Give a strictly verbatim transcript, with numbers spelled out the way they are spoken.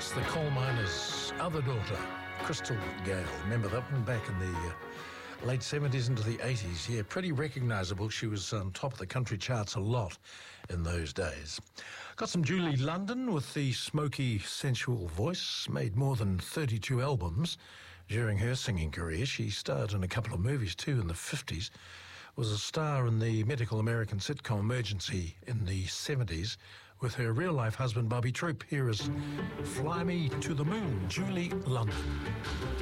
Yes, the coal miner's other daughter, Crystal Gale. Remember that one back in the uh, late seventies into the eighties? Yeah, pretty recognisable. She was on top of the country charts a lot in those days. Got some Julie London with the smoky, sensual voice. Made more than thirty-two albums during her singing career. She starred in a couple of movies too in the fifties. Was a star in the medical American sitcom Emergency in the seventies with her real-life husband Bobby Troop. Here is Fly Me to the Moon, Julie London.